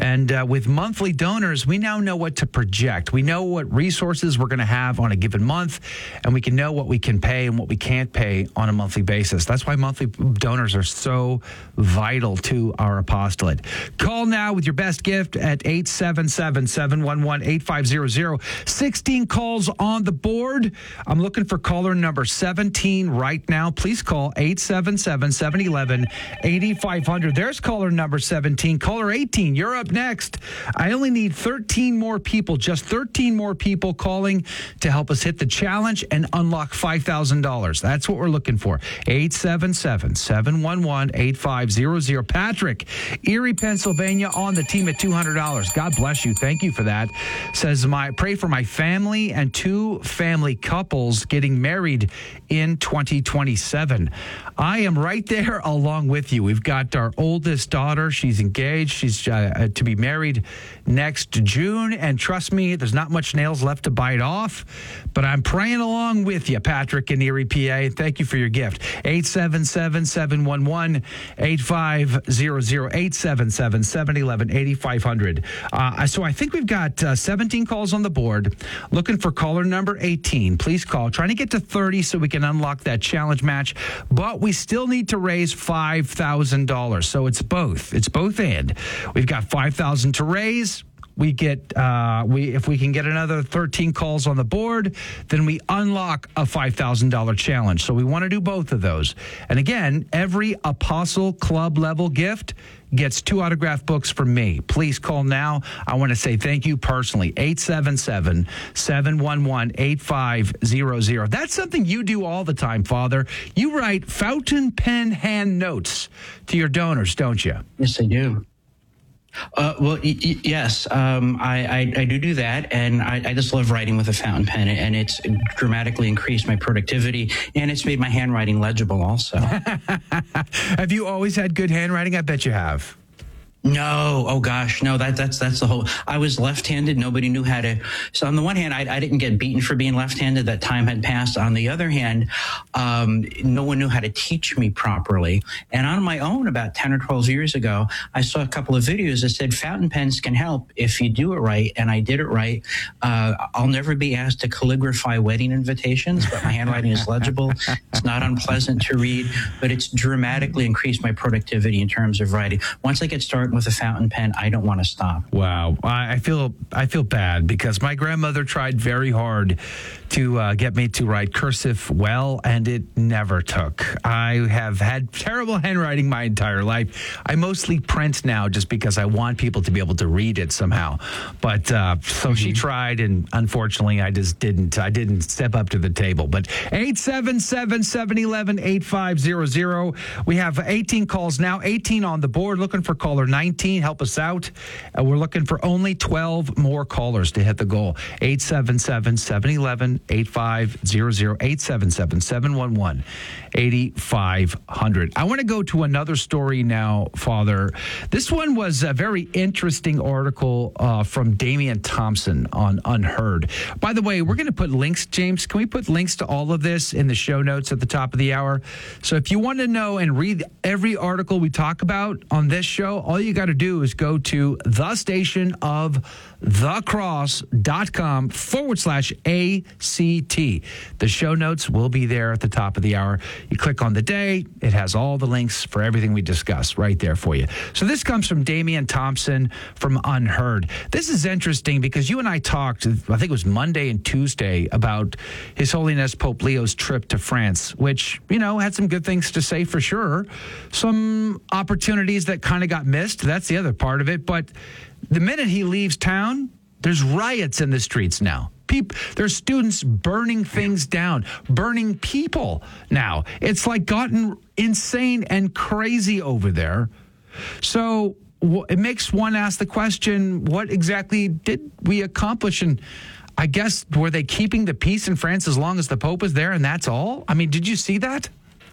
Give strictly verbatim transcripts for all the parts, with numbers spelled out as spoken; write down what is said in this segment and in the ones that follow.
And uh, with monthly donors, we now know what to project. We know what resources we're going to have on a given month, and we can know what we can pay and what we can't pay on a monthly basis. That's why monthly donors are so vital to our apostolate. Call now with your best gift at eight seven seven, seven one one, eight five zero zero. sixteen calls on the board. I'm looking for caller number seventeen right now. Please call eight seven seven, seven one one, eight five zero zero. There's caller number seventeen. Caller eighteen, you're up next. I only need thirteen more people, just thirteen more people calling to help us hit the challenge and unlock five thousand dollars. That's what we're looking for. eight seven seven, seven one one, eight five zero zero. Patrick, Erie, Pennsylvania, on the team at two hundred dollars. God bless you. Thank you for that. Says, my pray for my family and two family couples getting married in twenty twenty-seven. I am right there along with you. We've got our oldest daughter. She's engaged. She's uh, to be married next June. And trust me, there's not much nails left to bite off. But I'm praying along with you, Patrick in Erie, P A. Thank you for your gift. eight seven seven, seven one one, eight five zero zero. eight seven seven, seven one one, eight five zero zero. Uh, so I think we've got uh, seventeen calls on the board. Looking for caller number eighteen. Please call. Trying to get to thirty so we can unlock that challenge match. But we still need to raise five thousand dollars. So it's both. It's both and. We've got five thousand dollars to raise. We get uh, we if we can get another thirteen calls on the board, then we unlock a five thousand dollars challenge. So we want to do both of those. And again, every Apostle Club level gift gets two autographed books from me. Please call now. I want to say thank you personally. eight seven seven, seven one one, eight five zero zero. That's something you do all the time, Father. You write fountain pen hand notes to your donors, don't you? Yes, I do. Uh, well, y- y- yes, um, I, I, I do do that, and I, I just love writing with a fountain pen, and it's dramatically increased my productivity, and it's made my handwriting legible also. Have you always had good handwriting? I bet you have. No, oh gosh, no, that, that's, that's the whole, I was left-handed. Nobody knew how to, so on the one hand, I, I didn't get beaten for being left-handed. That time had passed. On the other hand, um, no one knew how to teach me properly. And on my own, about ten or twelve years ago, I saw a couple of videos that said fountain pens can help if you do it right. And I did it right. Uh, I'll never be asked to calligraphy wedding invitations, but my handwriting is legible. It's not unpleasant to read, but it's dramatically increased my productivity in terms of writing. Once I get started with a fountain pen, I don't want to stop. Wow. I feel I feel bad because my grandmother tried very hard to uh, get me to write cursive well, and it never took. I have had terrible handwriting my entire life. I mostly print now just because I want people to be able to read it somehow. But uh, so mm-hmm. she tried, and unfortunately, I just didn't. I didn't step up to the table. But eight seven seven, seven one one, eight five zero zero. We have eighteen calls now, eighteen on the board. Looking for caller nineteen. Help us out. Uh, we're looking for only twelve more callers to hit the goal. eight seven seven, seven one one, eight five zero zero. eight seven seven, seven one one, eight five zero zero. I want to go to another story now, Father. This one was a very interesting article uh, from Damian Thompson on Unheard. By the way, we're going to put links, James. Can we put links to all of this in the show notes at the top of the hour? So if you want to know and read every article we talk about on this show, all you got to do is go to the station of thecross.com forward slash ACT. The show notes will be there at the top of the hour. You click on the day. It has all the links for everything we discuss right there for you. So this comes from Damian Thompson from Unheard. This is interesting because you and I talked, I think it was Monday and Tuesday, about His Holiness Pope Leo's trip to France, which, you know, had some good things to say for sure. Some opportunities that kind of got missed. That's the other part of it. But the minute he leaves town, there's riots in the streets now. People, there's students burning things down, burning people now. It's like gotten insane and crazy over there. So w- it makes one ask the question, what exactly did we accomplish? And I guess, were they keeping the peace in France as long as the Pope was there and that's all? I mean, did you see that?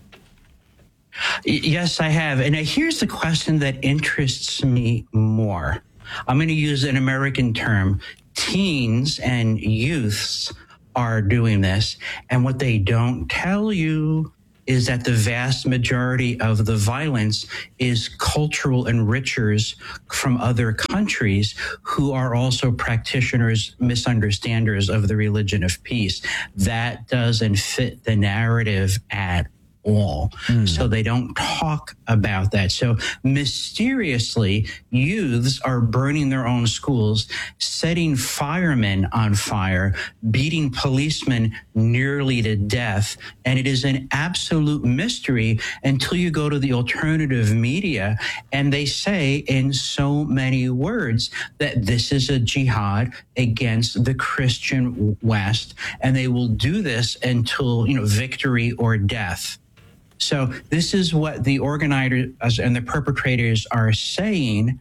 Yes, I have. And here's the question that interests me more. I'm going to use an American term. Teens and youths are doing this. And what they don't tell you is that the vast majority of the violence is cultural enrichers from other countries who are also practitioners, misunderstanders of the religion of peace. That doesn't fit the narrative at all. Mm. So they don't talk about that. So mysteriously, youths are burning their own schools, setting firemen on fire, beating policemen nearly to death. And it is an absolute mystery until you go to the alternative media and they say in so many words that this is a jihad against the Christian West, and they will do this until, you know, victory or death. So this is what the organizers and the perpetrators are saying.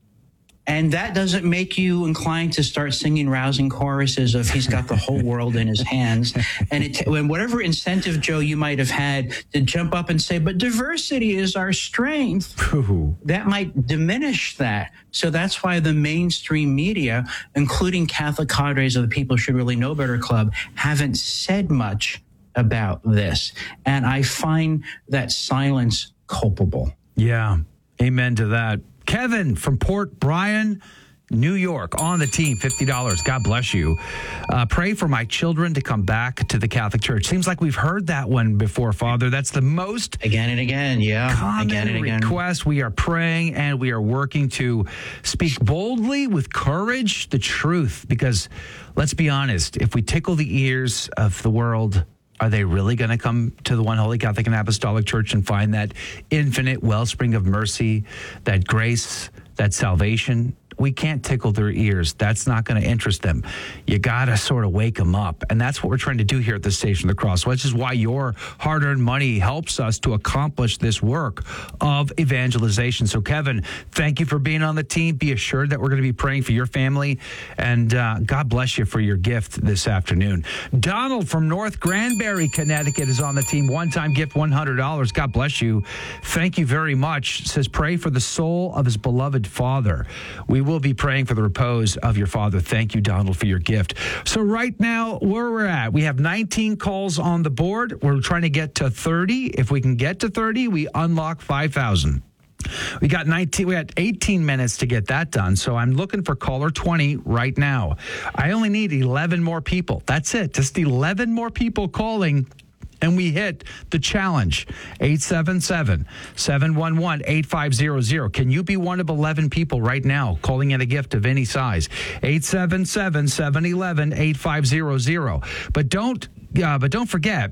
And that doesn't make you inclined to start singing rousing choruses of he's got the whole world in his hands. And it, when whatever incentive, Joe, you might have had to jump up and say, but diversity is our strength, Ooh. That might diminish that. So that's why the mainstream media, including Catholic cadres of the People Should Really Know Better Club, haven't said much about this. And I find that silence culpable. Yeah. Amen to that. Kevin from Port Bryan, New York, on the team, fifty dollars. God bless you. Uh, pray for my children to come back to the Catholic Church. Seems like we've heard that one before, Father. That's the most again and again, yeah, common again and again. request. We are praying and we are working to speak boldly with courage the truth, because let's be honest, if we tickle the ears of the world, are they really going to come to the one Holy Catholic and Apostolic Church and find that infinite wellspring of mercy, that grace, that salvation? We can't tickle their ears. That's not going to interest them. You got to sort of wake them up. And that's what we're trying to do here at the Station of the Cross, which is why your hard-earned money helps us to accomplish this work of evangelization. So, Kevin, thank you for being on the team. Be assured that we're going to be praying for your family. And uh, God bless you for your gift this afternoon. Donald from North Granbury, Connecticut is on the team. One-time gift, one hundred dollars. God bless you. Thank you very much. Says, pray for the soul of his beloved father. We will be praying for the repose of your father. Thank you, Donald, for your gift. So right now, where we're at, we have nineteen calls on the board. We're trying to get to thirty. If we can get to thirty, we unlock five thousand. We got nineteen, we got eighteen minutes to get that done. So I'm looking for caller twenty right now. I only need eleven more people. That's it. Just eleven more people calling, and we hit the challenge. eight seven seven, seven one one, eight five zero zero. Can you be one of eleven people right now calling in a gift of any size? eight seven seven, seven one one, eight five zero zero. But don't, uh, but don't forget,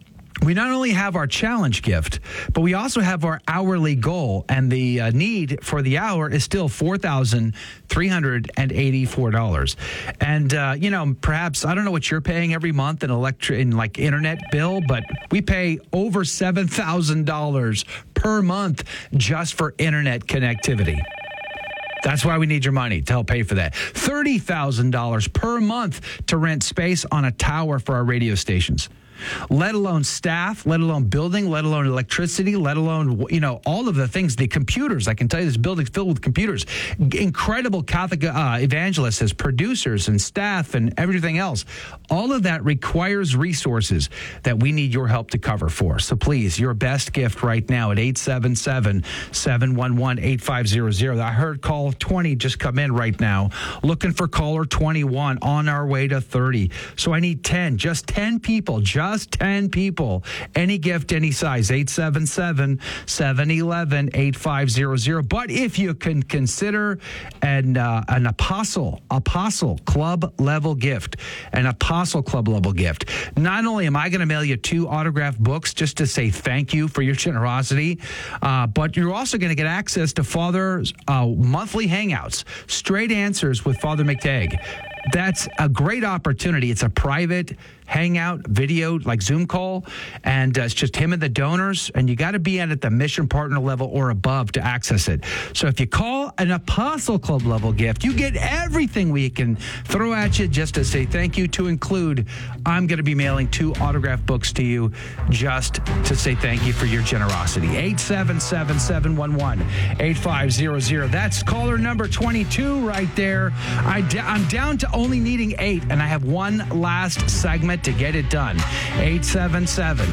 we not only have our challenge gift, but we also have our hourly goal, and the uh, need for the hour is still four thousand three hundred eighty-four dollars. And, uh, you know, perhaps, I don't know what you're paying every month in electric, in like internet bill, but we pay over seven thousand dollars per month just for internet connectivity. That's why we need your money to help pay for that. thirty thousand dollars per month to rent space on a tower for our radio stations. Let alone staff, let alone building, let alone electricity, let alone, you know, all of the things, the computers. I can tell you this building's filled with computers. Incredible Catholic uh, evangelists as producers and staff and everything else. All of that requires resources that we need your help to cover for. So please, your best gift right now at eight seven seven, seven one one, eight five zero zero. I heard call twenty just come in right now. Looking for caller twenty-one, on our way to thirty. So I need ten, just ten people, just Just ten people. Any gift, any size. eight seven seven, seven one one, eight five zero zero. But if you can consider an uh, an apostle, apostle club level gift, an apostle club level gift. Not only am I going to mail you two autographed books just to say thank you for your generosity, uh, but you're also going to get access to Father's uh, monthly hangouts, straight answers with Father McTagg. That's a great opportunity. It's a private hangout video, like Zoom call, and uh, it's just him and the donors, and you got to be at, at the mission partner level or above to access it. So if you call an Apostle Club level gift, you get everything we can throw at you just to say thank you, to include I'm going to be mailing two autographed books to you just to say thank you for your generosity. eight seven seven, seven one one, eight five zero zero. That's caller number twenty-two right there. I d- I'm down to only needing eight, and I have one last segment to get it done. eight seven seven,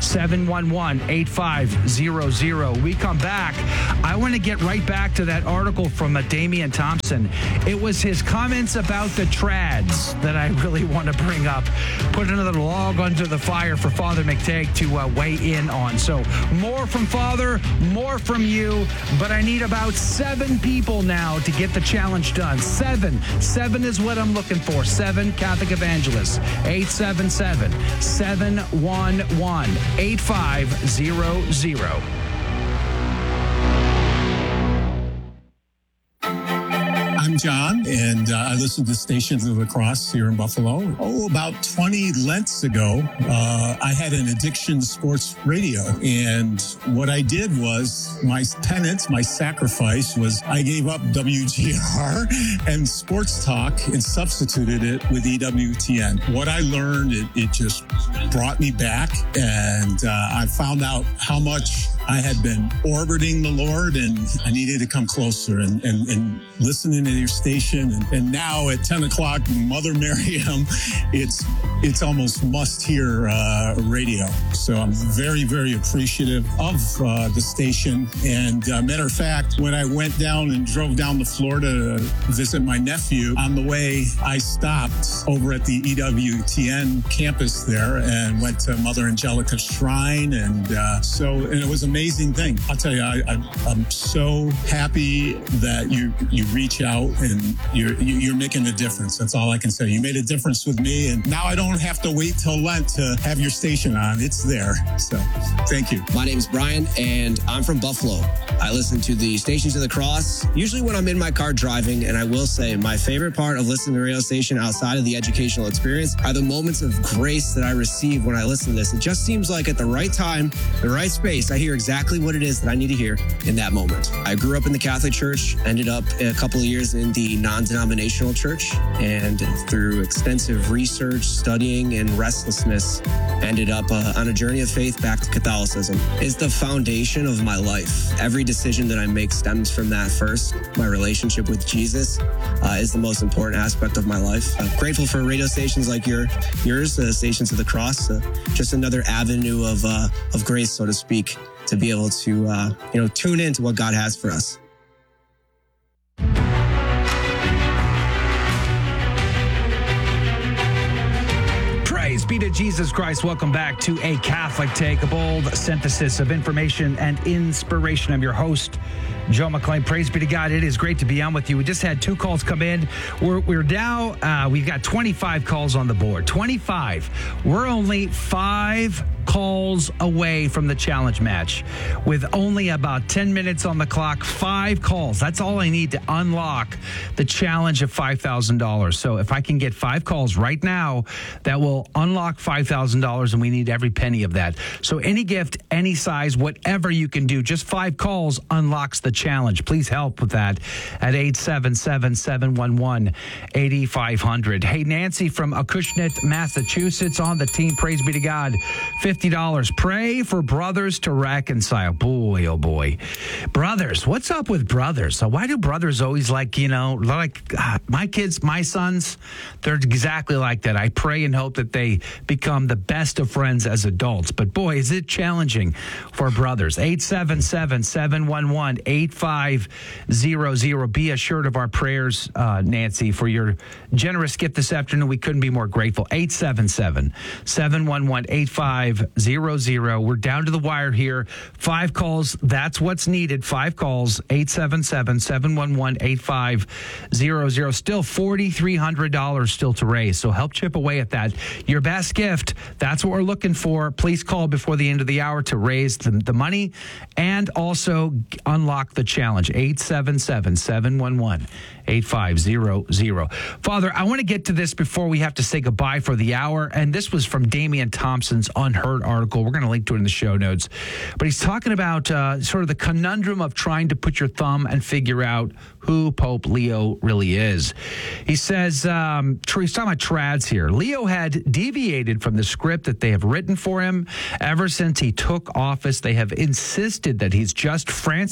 seven one one, eight five zero zero. We come back. I want to get right back to that article from uh, Damian Thompson. It was his comments about the trads that I really want to bring up. Put another log under the fire for Father McTagg to uh, weigh in on. So more from Father, more from you, but I need about seven people now to get the challenge done. Seven. Seven is what I'm looking for. Seven Catholic evangelists. eight seven seven, seven one one, eight five zero zero. I'm John, and uh, I listen to Stations of the Cross here in Buffalo. Oh, about twenty Lents ago, uh, I had an addiction sports radio. And what I did was, my penance, my sacrifice was I gave up W G R and sports talk and substituted it with E W T N. What I learned, it, it just brought me back. And uh, I found out how much I had been orbiting the Lord, and I needed to come closer and, and, and listening to your station. And, and now at ten o'clock, Mother Miriam, it's it's almost must-hear uh, radio. So I'm very, very appreciative of uh, the station. And uh, matter of fact, when I went down and drove down to Florida to visit my nephew, on the way, I stopped over at the E W T N campus there and went to Mother Angelica's shrine. And uh, so, and it was an amazing thing. I'll tell you, I, I, I'm so happy that you you reach out and you're you're making a difference. That's all I can say. You made a difference with me, and now I don't have to wait till Lent to have your station on. It's there. So thank you. My name's Brian, and I'm from Buffalo. I listen to the Stations of the Cross usually when I'm in my car driving, and I will say my favorite part of listening to the radio station outside of the educational experience are the moments of grace that I receive when I listen to this. It just seems like at the right time, the right space, I hear exactly what it is that I need to hear in that moment. I grew up in the Catholic Church, ended up a couple of years in the non-denominational church, and through extensive research, studying, and restlessness, ended up uh, on a journey of faith back to Catholicism. It's the foundation of my life. Every decision that I make stems from that first. My relationship with Jesus uh, is the most important aspect of my life. I'm grateful for radio stations like your, yours, uh, Stations of the Cross, uh, just another avenue of uh, of grace, so to speak, to be able to uh, you know tune into what God has for us. Praise be to Jesus Christ. Welcome back to A Catholic Take, a bold synthesis of information and inspiration. I'm your host, Joe McClain. Praise be to God. It is great to be on with you. We just had two calls come in. We're, we're now, uh, we've got twenty-five calls on the board. twenty-five. We're only five calls away from the challenge match with only about ten minutes on the clock. Five calls. That's all I need to unlock the challenge of five thousand dollars. So if I can get five calls right now, that will unlock five thousand dollars, and we need every penny of that. So any gift, any size, whatever you can do, just five calls unlocks the challenge. Please help with that at eight seven seven, seven one one, eight five zero zero. Hey, Nancy from Acushnet, Massachusetts on the team. Praise be to God. fifty dollars. Pray for brothers to reconcile. Boy, oh boy. Brothers. What's up with brothers? So why do brothers always like, you know, like uh, my kids, my sons, they're exactly like that. I pray and hope that they become the best of friends as adults. But boy, is it challenging for brothers. eight seven seven, seven one one, eight five zero zero. Be assured of our prayers, uh, Nancy, for your generous gift this afternoon. We couldn't be more grateful. eight seven seven, seven one one, eight five zero zero. We're down to the wire here. Five calls. That's what's needed. Five calls. eight seven seven, seven one one, eight five zero zero. Still four thousand three hundred dollars still to raise. So help chip away at that. Your best gift. That's what we're looking for. Please call before the end of the hour to raise the, the money and also unlock the challenge. eight seven seven, seven one one, eight five zero zero. Father, I want to get to this before we have to say goodbye for the hour. And this was from Damian Thompson's Unheard article. We're going to link to it in the show notes. But he's talking about uh, sort of the conundrum of trying to put your thumb and figure out who Pope Leo really is. He says, um, he's talking about trads here. Leo had deviated from the script that they have written for him. Ever since he took office, they have insisted that he's just Francis in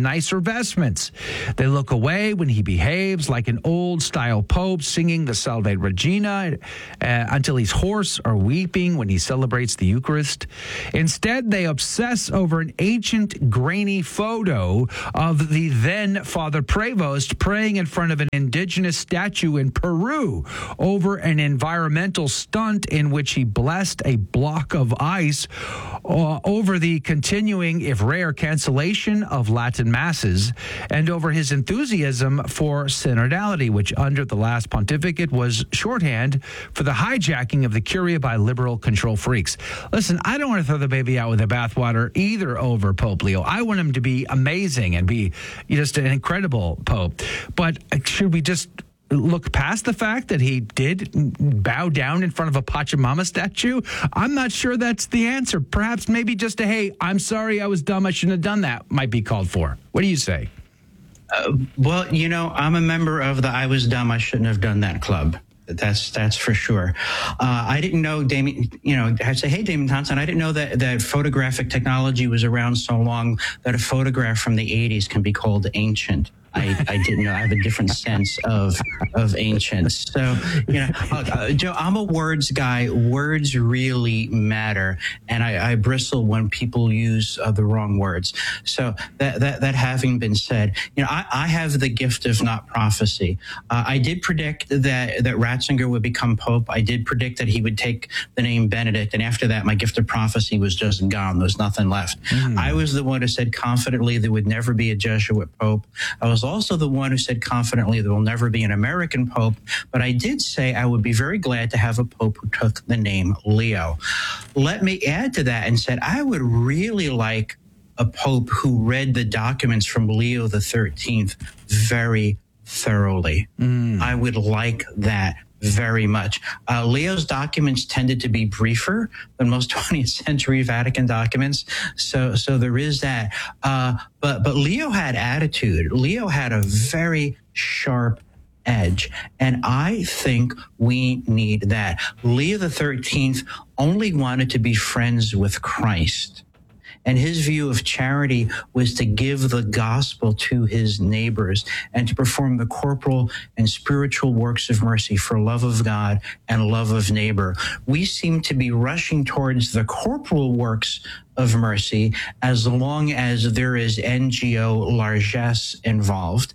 nicer vestments. They look away when he behaves like an old-style pope singing the Salve Regina uh, until he's hoarse or weeping when he celebrates the Eucharist. Instead, they obsess over an ancient, grainy photo of the then Father Prevost praying in front of an indigenous statue in Peru over an environmental stunt in which he blessed a block of ice uh, over the continuing, if rare, cancellation of Latin masses, and over his enthusiasm for synodality, which under the last pontificate was shorthand for the hijacking of the Curia by liberal control freaks. Listen, I don't want to throw the baby out with the bathwater either over Pope Leo. I want him to be amazing and be just an incredible pope. But should we just look past the fact that he did bow down in front of a Pachamama statue? I'm not sure that's the answer. Perhaps maybe just a, hey, I'm sorry, I was dumb, I shouldn't have done that, might be called for. What do you say? Uh, well, you know, I'm a member of the I was dumb, I shouldn't have done that club. That's that's for sure. Uh, I didn't know, Damien, you know, I'd say, hey, Damien Thompson, I didn't know that, that photographic technology was around so long that a photograph from the eighties can be called ancient. I, I didn't know. I have a different sense of of ancient. So, you know, uh, Joe, I'm a words guy. Words really matter, and I, I bristle when people use uh, the wrong words. So that that that having been said, you know, I, I have the gift of not prophecy. Uh, I did predict that that Ratzinger would become pope. I did predict that he would take the name Benedict, and after that, my gift of prophecy was just gone. There was nothing left. Mm. I was the one who said confidently there would never be a Jesuit pope. I was also the one who said confidently there will never be an American pope, but I did say I would be very glad to have a pope who took the name Leo. Let me add to that and said I would really like a pope who read the documents from Leo the thirteenth very thoroughly. Mm. I would like that very much. Uh, Leo's documents tended to be briefer than most twentieth century Vatican documents. So, so there is that. Uh, but, but Leo had attitude. Leo had a very sharp edge. And I think we need that. Leo the thirteenth only wanted to be friends with Christ. And his view of charity was to give the gospel to his neighbors and to perform the corporal and spiritual works of mercy for love of God and love of neighbor. We seem to be rushing towards the corporal works of mercy as long as there is N G O largesse involved.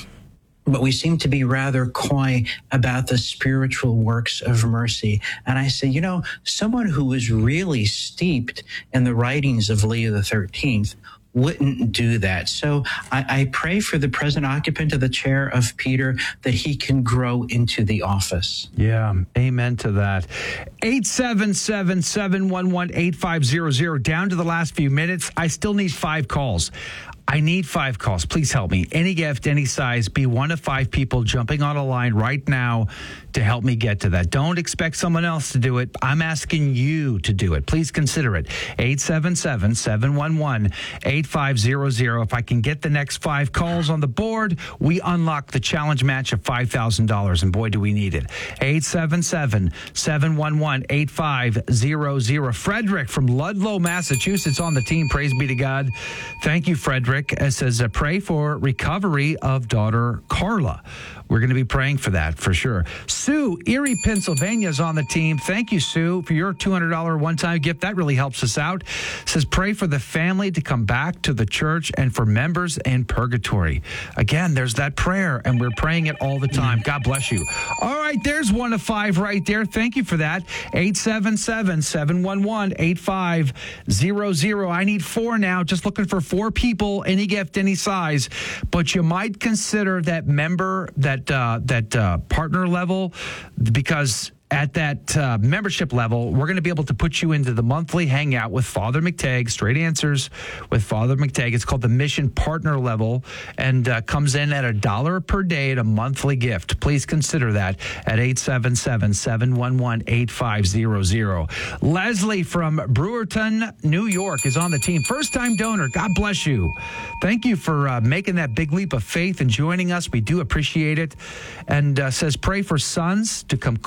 But we seem to be rather coy about the spiritual works of mercy. And I say, you know, someone who was really steeped in the writings of Leo the thirteenth wouldn't do that. So I, I pray for the present occupant of the chair of Peter that he can grow into the office. Yeah, amen to that. eight seven seven, seven one one, eight five zero zero. Down to the last few minutes. I still need five calls. I need five calls. Please help me. Any gift, any size, be one of five people jumping on a line right now to help me get to that. Don't expect someone else to do it. I'm asking you to do it. Please consider it. eight seven seven, seven one one, eight five zero zero. If I can get the next five calls on the board, we unlock the challenge match of five thousand dollars, and boy, do we need it. eight seven seven, seven one one, eight five zero zero. Frederick from Ludlow, Massachusetts on the team. Praise be to God. Thank you, Frederick. It says, uh, pray for recovery of daughter Carla. We're going to be praying for that for sure. Sue, Erie, Pennsylvania is on the team. Thank you, Sue, for your two hundred dollars one-time gift. That really helps us out. It says, pray for the family to come back to the church and for members in purgatory. Again, there's that prayer, and we're praying it all the time. God bless you. All right, there's one of five right there. Thank you for that. eight seven seven, seven one one, eight five zero zero. I need four now. Just looking for four people, any gift, any size. But you might consider that member, that Uh, that uh, partner level, because at that uh, membership level, we're going to be able to put you into the monthly hangout with Father McTagg, Straight Answers with Father McTagg. It's called the Mission Partner level, and uh, comes in at a dollar per day at a monthly gift. Please consider that at eight seven seven, seven one one, eight five zero zero. Leslie from Brewerton, New York is on the team. First-time donor. God bless you. Thank you for uh, making that big leap of faith and joining us. We do appreciate it. And uh, says, pray for sons to come closer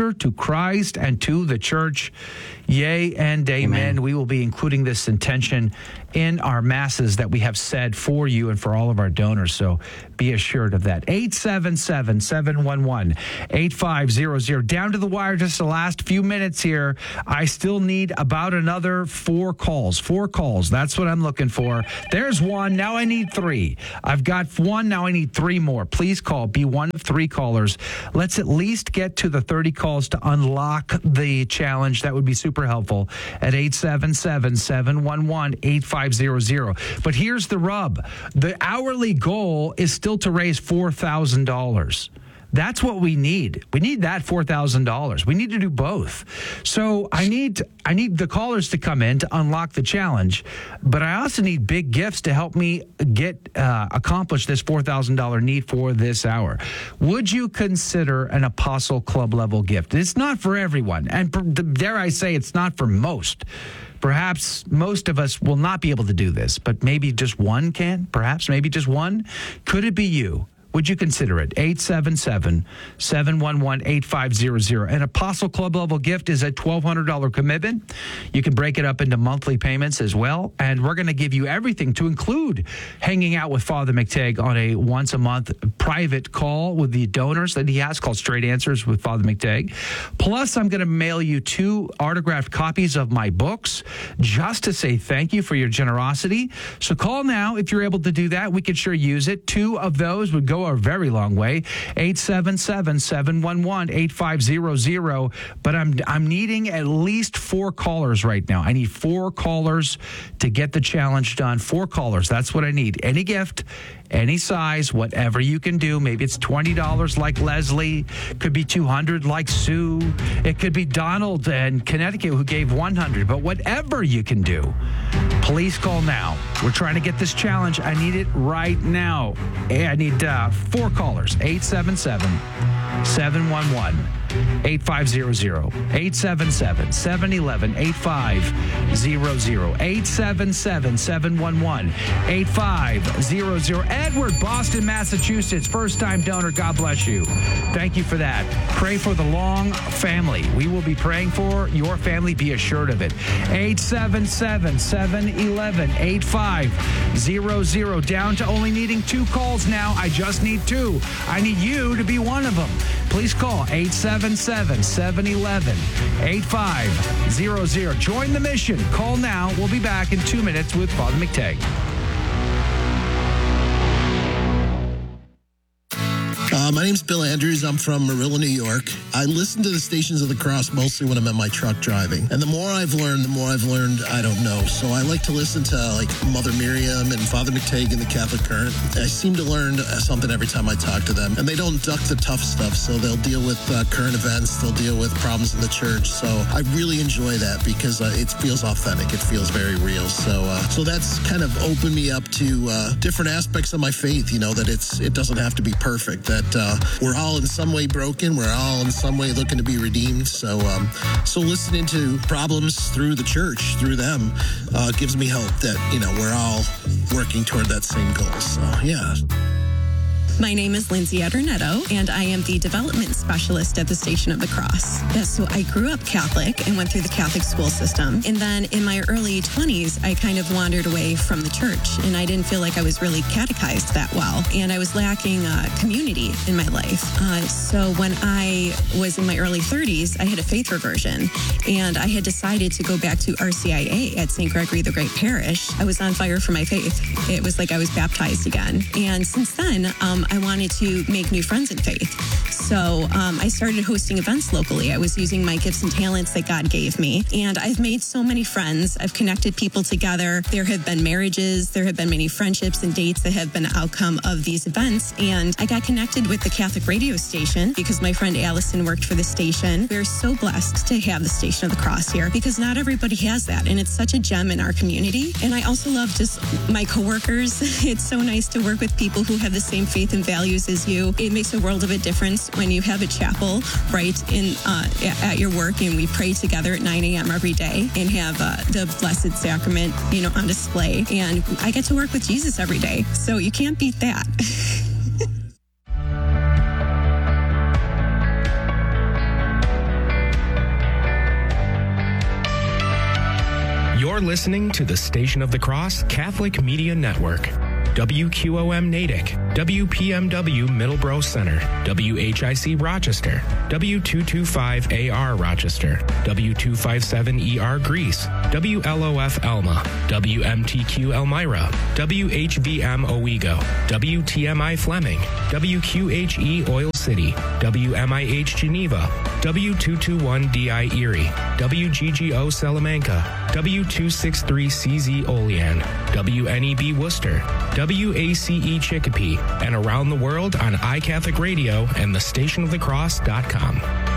closer to Christ and to the church. Yea and amen. Amen. We will be including this intention in our masses that we have said for you and for all of our donors. So be assured of that. eight seven seven, seven one one, eight five zero zero. Down to the wire, just the last few minutes here. I still need about another four calls. Four calls. That's what I'm looking for. There's one. Now I need three. I've got one. Now I need three more. Please call. Be one of three callers. Let's at least get to the thirty calls to unlock the challenge. That would be super helpful at eight seven seven, seven one one, eight five zero zero. But here's the rub. The hourly goal is still to raise four thousand dollars. That's what we need. We need that four thousand dollars. We need to do both. So I need I need the callers to come in to unlock the challenge, but I also need big gifts to help me get uh, accomplish this four thousand dollars need for this hour. Would you consider an Apostle Club level gift? It's not for everyone, and dare I say it's not for most. Perhaps most of us will not be able to do this, but maybe just one can. Perhaps maybe just one. Could it be you? Would you consider it? eight seven seven, seven one one, eight five zero zero. An Apostle Club level gift is a twelve hundred dollars commitment. You can break it up into monthly payments as well. And we're going to give you everything to include hanging out with Father McTagg on a once a month private call with the donors that he has called Straight Answers with Father McTagg. Plus, I'm going to mail you two autographed copies of my books just to say thank you for your generosity. So call now if you're able to do that. We could sure use it. Two of those would go a very long way. eight seven seven, seven one one, eight five zero zero. But I'm I'm needing at least four callers right now. I need four callers to get the challenge done. Four callers. That's what I need. Any gift, any size, whatever you can do. Maybe it's twenty dollars like Leslie. Could be two hundred dollars like Sue. It could be Donald in Connecticut who gave one hundred dollars. But whatever you can do, please call now. We're trying to get this challenge. I need it right now. I need uh, four callers. eight seven seven, seven one one, eight five zero zero. eight seven seven, seven one one, eight five zero zero. eight seven seven, seven one one, eight five zero zero. Edward, Boston, Massachusetts, first-time donor. God bless you. Thank you for that. Pray for the Long family. We will be praying for your family. Be assured of it. eight seven seven, seven one one, eight five zero zero. Down to only needing two calls now. I just need two. I need you to be one of them. Please call eight seven seven, seven one one, eight five zero zero. Join the mission. Call now. We'll be back in two minutes with Father McTagg. Uh, my name's Bill Andrews. I'm from Marilla, New York. I listen to the Stations of the Cross mostly when I'm in my truck driving. And the more I've learned, the more I've learned I don't know. So I like to listen to like Mother Miriam and Father McTagg and the Catholic Current. I seem to learn something every time I talk to them. And they don't duck the tough stuff. So they'll deal with uh, current events. They'll deal with problems in the church. So I really enjoy that because uh, it feels authentic. It feels very real. So uh, so that's kind of opened me up to uh, different aspects of my faith, you know, that it's it doesn't have to be perfect. That uh, we're all in some way broken. We're all in some way looking to be redeemed. So, um, so listening to problems through the church, through them, uh, gives me hope that, you know, we're all working toward that same goal. So, yeah. My name is Lindsay Adornetto, and I am the development specialist at the Station of the Cross. Yeah, so I grew up Catholic and went through the Catholic school system. And then in my early twenties, I kind of wandered away from the church, and I didn't feel like I was really catechized that well. And I was lacking uh, community in my life. Uh, so when I was in my early thirties, I had a faith reversion, and I had decided to go back to R C I A at Saint Gregory the Great Parish. I was on fire for my faith. It was like I was baptized again. And since then, um, I wanted to make new friends in faith. So um, I started hosting events locally. I was using my gifts and talents that God gave me. And I've made so many friends. I've connected people together. There have been marriages. There have been many friendships and dates that have been an outcome of these events. And I got connected with the Catholic radio station because my friend Allison worked for the station. We're so blessed to have the Station of the Cross here because not everybody has that. And it's such a gem in our community. And I also love just my coworkers. It's so nice to work with people who have the same faith and values as you. It makes a world of a difference when you have a chapel right in uh, at your work, and we pray together at nine a.m. every day and have uh, the Blessed Sacrament, you know, on display. And I get to work with Jesus every day, so you can't beat that. You're listening to the Station of the Cross Catholic Media Network. W Q O M Natick, W P M W Middleborough Center, W H I C Rochester, W two twenty-five A R Rochester, W two fifty-seven E R Greece, W L O F Elma, W M T Q Elmira, W H V M Owego, W T M I Fleming, W Q H E Oil City, W M I H Geneva, W two twenty-one D I Erie, W G G O Salamanca, W two sixty-three C Z Olean, W N E B Worcester, W A C E Chicopee, and around the world on iCatholic Radio and the station of the cross dot com.